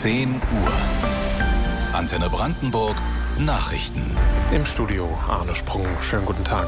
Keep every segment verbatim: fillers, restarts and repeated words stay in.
zehn Uhr. Antenne Brandenburg Nachrichten. Im Studio Arne Sprung. Schönen guten Tag.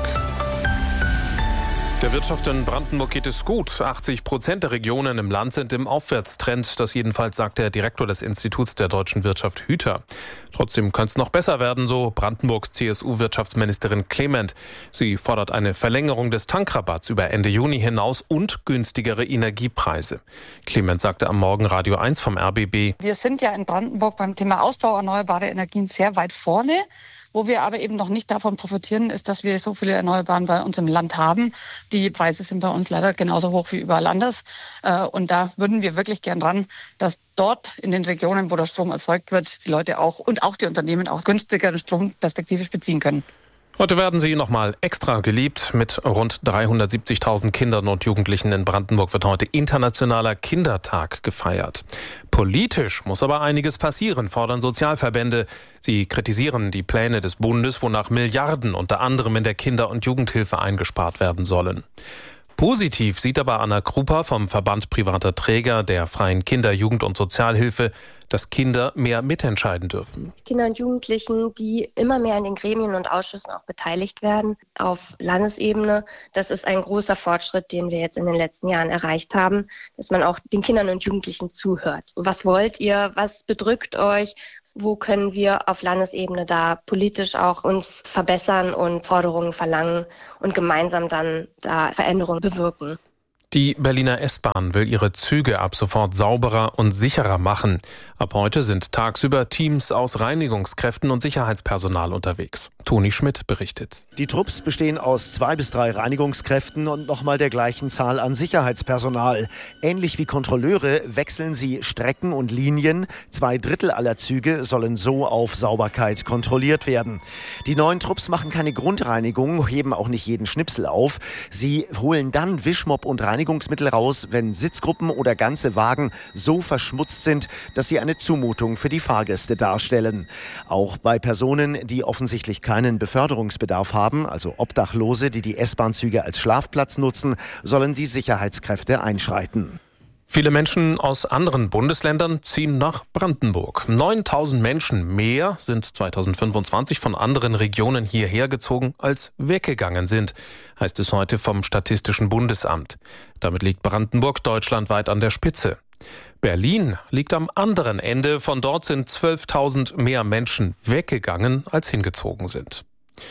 Der Wirtschaft in Brandenburg geht es gut. achtzig Prozent der Regionen im Land sind im Aufwärtstrend. Das jedenfalls sagt der Direktor des Instituts der deutschen Wirtschaft Hüter. Trotzdem könnte es noch besser werden, so Brandenburgs C S U-Wirtschaftsministerin Clement. Sie fordert eine Verlängerung des Tankrabatts über Ende Juni hinaus und günstigere Energiepreise. Clement sagte am Morgen Radio eins vom R B B: Wir sind ja in Brandenburg beim Thema Ausbau erneuerbarer Energien sehr weit vorne. Wo wir aber eben noch nicht davon profitieren, ist, dass wir so viele Erneuerbaren bei uns im Land haben. Die Preise sind bei uns leider genauso hoch wie überall anders. Und da würden wir wirklich gern ran, dass dort in den Regionen, wo der Strom erzeugt wird, die Leute auch und auch die Unternehmen auch günstigeren Strom perspektivisch beziehen können. Heute werden sie nochmal extra geliebt. Mit rund dreihundertsiebzigtausend Kindern und Jugendlichen in Brandenburg wird heute Internationaler Kindertag gefeiert. Politisch muss aber einiges passieren, fordern Sozialverbände. Sie kritisieren die Pläne des Bundes, wonach Milliarden unter anderem in der Kinder- und Jugendhilfe eingespart werden sollen. Positiv sieht aber Anna Krupa vom Verband privater Träger der Freien Kinder-, Jugend- und Sozialhilfe, dass Kinder mehr mitentscheiden dürfen. Kinder und Jugendlichen, die immer mehr in den Gremien und Ausschüssen auch beteiligt werden auf Landesebene, das ist ein großer Fortschritt, den wir jetzt in den letzten Jahren erreicht haben, dass man auch den Kindern und Jugendlichen zuhört. Was wollt ihr? Was bedrückt euch? Wo können wir auf Landesebene da politisch auch uns verbessern und Forderungen verlangen und gemeinsam dann da Veränderungen bewirken? Die Berliner S-Bahn will ihre Züge ab sofort sauberer und sicherer machen. Ab heute sind tagsüber Teams aus Reinigungskräften und Sicherheitspersonal unterwegs. Toni Schmidt berichtet. Die Trupps bestehen aus zwei bis drei Reinigungskräften und nochmal der gleichen Zahl an Sicherheitspersonal. Ähnlich wie Kontrolleure wechseln sie Strecken und Linien. Zwei Drittel aller Züge sollen so auf Sauberkeit kontrolliert werden. Die neuen Trupps machen keine Grundreinigung, heben auch nicht jeden Schnipsel auf. Sie holen dann Wischmopp und Reinigungsmittel raus, wenn Sitzgruppen oder ganze Wagen so verschmutzt sind, dass sie eine Zumutung für die Fahrgäste darstellen. Auch bei Personen, die offensichtlich keinen Beförderungsbedarf haben, also Obdachlose, die die S-Bahn-Züge als Schlafplatz nutzen, sollen die Sicherheitskräfte einschreiten. Viele Menschen aus anderen Bundesländern ziehen nach Brandenburg. neuntausend Menschen mehr sind zweitausendfünfundzwanzig von anderen Regionen hierher gezogen, als weggegangen sind, heißt es heute vom Statistischen Bundesamt. Damit liegt Brandenburg deutschlandweit an der Spitze. Berlin liegt am anderen Ende. Von dort sind zwölftausend mehr Menschen weggegangen, als hingezogen sind.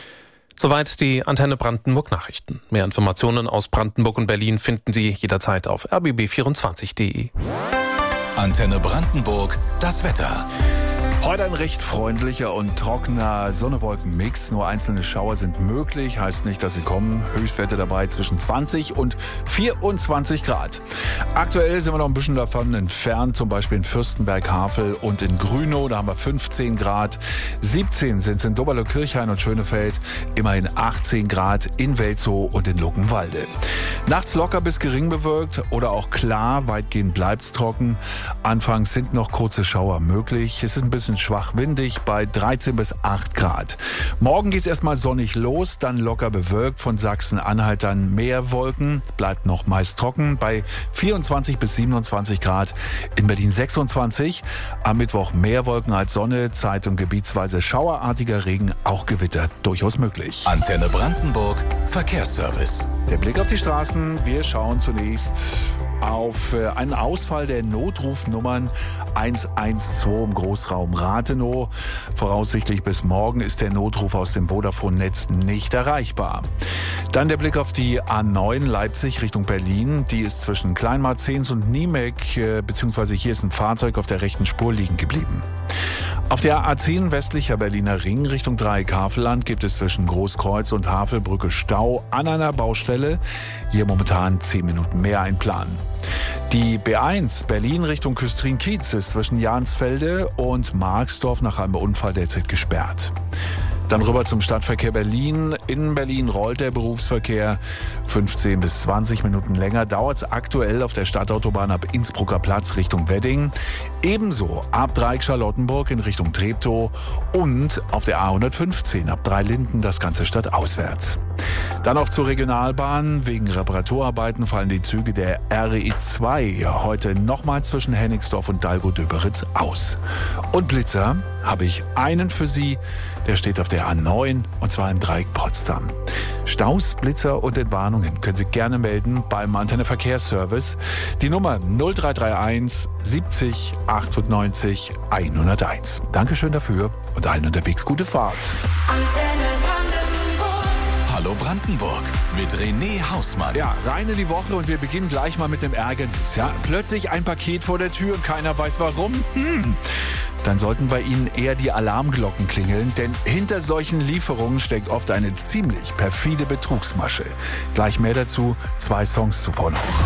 Soweit die Antenne Brandenburg Nachrichten. Mehr Informationen aus Brandenburg und Berlin finden Sie jederzeit auf r b b vierundzwanzig punkt d e. Antenne Brandenburg, das Wetter. Heute ein recht freundlicher und trockener Sonne-Wolken-Mix. Nur einzelne Schauer sind möglich, heißt nicht, dass sie kommen. Höchstwerte dabei zwischen zwanzig und vierundzwanzig Grad. Aktuell sind wir noch ein bisschen davon entfernt, zum Beispiel in Fürstenberg, Havel und in Grünow. Da haben wir fünfzehn Grad. siebzehn sind es in Doberlo-Kirchhain und Schönefeld. Immerhin achtzehn Grad in Welzow und in Luckenwalde. Nachts locker bis gering bewölkt oder auch klar. Weitgehend bleibt's trocken. Anfangs sind noch kurze Schauer möglich. Es ist ein bisschen schwach windig bei dreizehn bis acht Grad. Morgen geht's erstmal sonnig los, dann locker bewölkt, von Sachsen-Anhalt dann mehr Wolken, bleibt noch meist trocken bei vierundzwanzig bis siebenundzwanzig Grad, in Berlin sechsundzwanzig. Am Mittwoch mehr Wolken als Sonne, zeit- und gebietsweise schauerartiger Regen, auch Gewitter durchaus möglich. Antenne Brandenburg Verkehrsservice. Der Blick auf die Straßen, wir schauen zunächst auf einen Ausfall der Notrufnummern eins eins zwei im Großraum Rathenow. Voraussichtlich bis morgen ist der Notruf aus dem Vodafone-Netz nicht erreichbar. Dann der Blick auf die A neun Leipzig Richtung Berlin. Die ist zwischen Kleinmarzens und Niemek, beziehungsweise hier ist ein Fahrzeug auf der rechten Spur liegen geblieben. Auf der A zehn westlicher Berliner Ring Richtung Dreieck-Havelland gibt es zwischen Großkreuz und Havelbrücke Stau an einer Baustelle. Hier momentan zehn Minuten mehr einplanen. Die B eins Berlin Richtung Küstrin-Kiez ist zwischen Jahnsfelde und Marxdorf nach einem Unfall derzeit gesperrt. Dann rüber zum Stadtverkehr Berlin. In Berlin rollt der Berufsverkehr. fünfzehn bis zwanzig Minuten länger dauert es aktuell auf der Stadtautobahn ab Innsbrucker Platz Richtung Wedding. Ebenso ab Dreieck-Charlottenburg in Richtung Treptow und auf der A hundertfünfzehn ab Dreilinden das ganze stadtauswärts. Dann noch zur Regionalbahn. Wegen Reparaturarbeiten fallen die Züge der R E zwei heute nochmal zwischen Hennigsdorf und Dalgo-Döberitz aus. Und Blitzer habe ich einen für Sie. Der steht auf der A neun und zwar im Dreieck Potsdam. Staus, Blitzer und Entwarnungen können Sie gerne melden beim Antenne Verkehrsservice. Die Nummer null drei drei eins siebzig achtundneunzig hunderteins. Dankeschön dafür und allen unterwegs gute Fahrt. Antenne Brandenburg. Hallo Brandenburg mit René Hausmann. Ja, rein in die Woche und wir beginnen gleich mal mit dem Ärgernis. Ja, plötzlich ein Paket vor der Tür und keiner weiß warum. Hm. Dann sollten bei Ihnen eher die Alarmglocken klingeln, denn hinter solchen Lieferungen steckt oft eine ziemlich perfide Betrugsmasche. Gleich mehr dazu, zwei Songs zuvor noch.